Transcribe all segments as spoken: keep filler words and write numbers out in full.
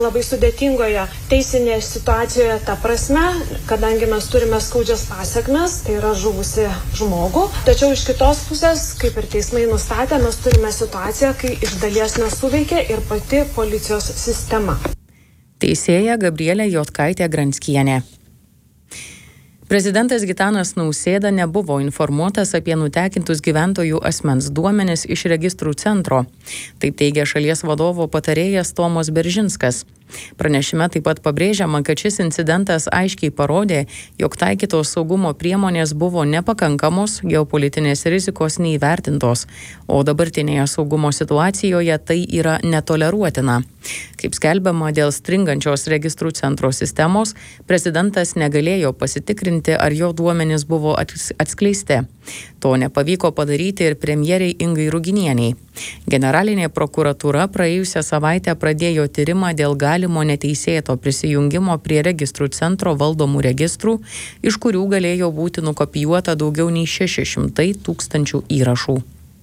Labai sudėtingoje teisinėje situacijoje ta prasme, kadangi mes turime skaudžias pasekmes, tai yra žuvusi žmogų. Tačiau iš kitos pusės, kaip ir teismai nustatė, mes turime situaciją, kai iš dalies nesuveikia ir pati policijos sistema. Teisėja Gabrielė Jotkaitė Granskienė. Prezidentas Gitanas Nausėda nebuvo informuotas apie nutekintus gyventojų asmens duomenis iš registrų centro. Taip teigia šalies vadovo patarėjas Tomas Beržinskas. Pranešime taip pat pabrėžiama, kad šis incidentas aiškiai parodė, jog taikytos saugumo priemonės buvo nepakankamos, geopolitinės rizikos neįvertintos, o dabartinėje saugumo situacijoje tai yra netoleruotina. Kaip skelbiama, dėl stringančios registrų centro sistemos, prezidentas negalėjo pasitikrinti, ar jo duomenys buvo atskleisti. To nepavyko padaryti ir premjerei Ingai Ruginieniai. Generalinė prokuratūra praėjusią savaitę pradėjo tyrimą dėl galimo neteisėto prisijungimo prie registrų centro valdomų registrų, iš kurių galėjo būti nukopijuota daugiau nei šeši šimtai tūkstančių įrašų.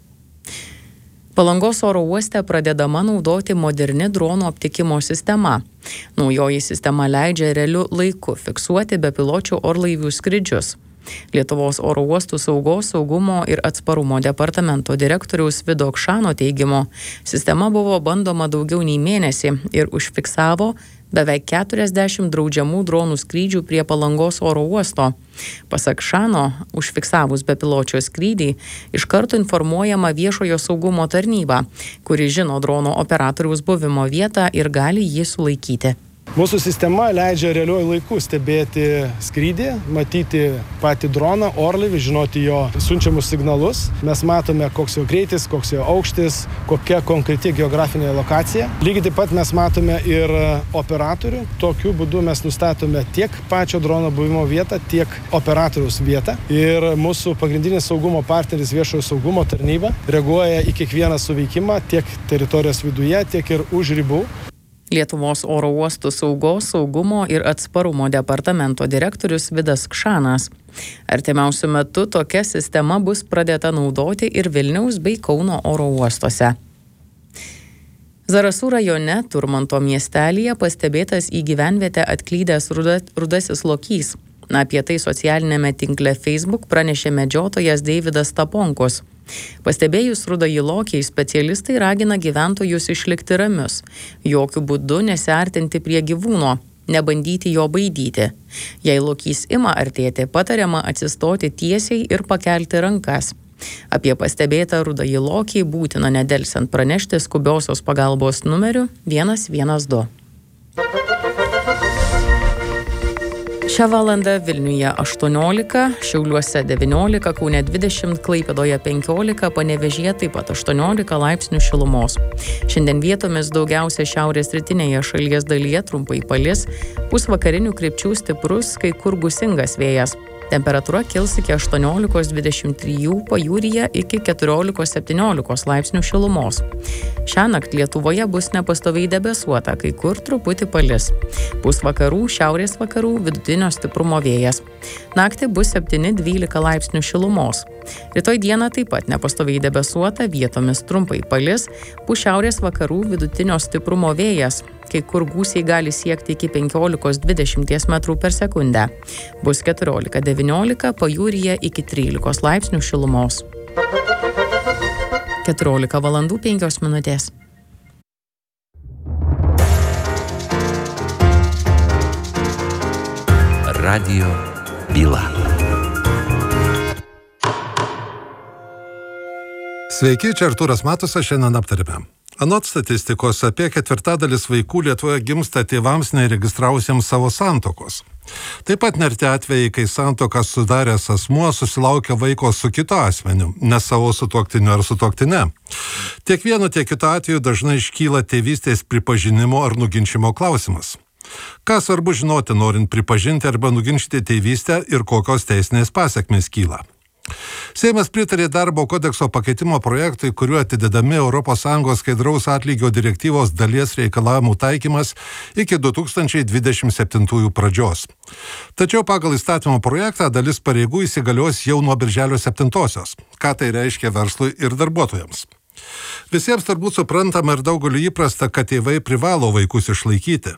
Palangos oro uoste pradedama naudoti moderni dronų aptikimo sistema. Naujoji sistema leidžia realiu laiku fiksuoti bepiločių orlaivių skrydžius. Lietuvos oro uostų saugos, saugumo ir atsparumo departamento direktoriaus Vido Kšano teigimu, sistema buvo bandoma daugiau nei mėnesį ir užfiksavo beveik keturiasdešimt draudžiamų dronų skrydžių prie Palangos oro uosto. Pasak Kšano, užfiksavus bepiločio skrydį, iš karto informuojama viešojo saugumo tarnyba, kuri žino drono operatoriaus buvimo vietą ir gali jį sulaikyti. Mūsų sistema leidžia realiuoju laiku stebėti skrydį, matyti patį droną, orlaivį, žinoti jo siunčiamus signalus. Mes matome, koks jo greitis, koks jo aukštis, kokia konkreti geografinė lokacija. Lygiai taip pat mes matome ir operatorių. Tokiu būdu mes nustatome tiek pačio drono buvimo vietą, tiek operatoriaus vietą. Ir mūsų pagrindinis saugumo partneris viešojo saugumo tarnyba reaguoja į kiekvieną suveikimą tiek teritorijos viduje, tiek ir už ribų. Lietuvos oro uostų saugos, saugumo ir atsparumo departamento direktorius Vidas Kšanas. Artimiausiu metu tokia sistema bus pradėta naudoti ir Vilniaus bei Kauno oro uostuose. Zarasų rajone Turmanto miestelyje pastebėtas į gyvenvietę atklydęs rudasis lokys. Apie tai socialinėme tinkle Facebook pranešė medžiotojas Deividas Taponkus. Pastebėjus rudąjį lokį, specialistai ragina gyventojus išlikti ramius, jokių būdų nesiartinti prie gyvūno, nebandyti jo baidyti. Jei lokys ima artėti, patariama atsistoti tiesiai ir pakelti rankas. Apie pastebėtą rudąjį lokį būtina nedelsiant pranešti skubiosios pagalbos numeriu vienas vienas du. Šią valandą Vilniuje aštuoniolika, Šiauliuose devyniolika, Kaune dvidešimt, Klaipėdoje penkiolika, Panevėžyje taip pat aštuoniolika laipsnių šilumos. Šiandien vietomis daugiausia šiaurės rytinėje šalies dalyje trumpai palis, pūs vakarinių krypčių stiprus, kai kur gūsingas vėjas. Temperatūra kils iki aštuoniolika dvidešimt trys, pajūryje iki keturiolika septyniolika laipsnių šilumos. Šiąnakt Lietuvoje bus nepastoviai debesuota, kai kur truputį palis. Pūs vakarų, šiaurės vakarų, vidutinio stiprumo vėjas. Naktį bus septyni dvylika laipsnių šilumos. Rytoj dieną taip pat nepastoviai debesuota, vietomis trumpai palis, pūs šiaurės vakarų, vidutinio stiprumo vėjas. Kai kur gūsiai gali siekti iki penkiolika dvidešimt metrų per sekundę. Bus keturiolika devyniolika, pajūryje iki trylika laipsnių šilumos. keturiolika valandų penkios minutės. Radio byla. Sveiki, čia Artūras Matusas, šiandien aptarėme. Anot statistikos, apie ketvirtadalis vaikų Lietuvoje gimsta tėvams neregistravusiems savo santuokos. Taip pat nerti atvejai, kai santuoką sudaręs asmuo susilaukia vaiko su kitu asmeniu, ne savo sutuoktiniu ar sutuoktine. Tiek vienu, tiek kitu atveju dažnai iškyla tėvystės pripažinimo ar nuginčimo klausimas. Ką svarbu žinoti, norint pripažinti arba nuginčyti tėvystę ir kokios teisinės pasekmės kyla. Seimas pritarė darbo kodekso pakeitimo projektui, kuriuo atidedami Europos Sąjungos skaidraus atlygio direktyvos dalies reikalavimų taikymas iki du tūkstančiai dvidešimt septintųjų pradžios. Tačiau pagal įstatymo projektą dalis pareigų įsigalios jau nuo birželio septintosios. Ką tai reiškia verslui ir darbuotojams? Visiems turbūt suprantama ir daugeliu įprasta, kad tėvai privalo vaikus išlaikyti.